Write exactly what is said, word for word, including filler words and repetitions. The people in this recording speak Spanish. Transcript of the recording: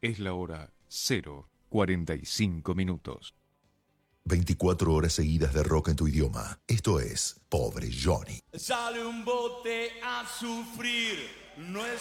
Es la hora cero cuarenta y cinco minutos. veinticuatro horas seguidas de rock en tu idioma. Esto es Pobre Johnny. Sale un bote a sufrir, no es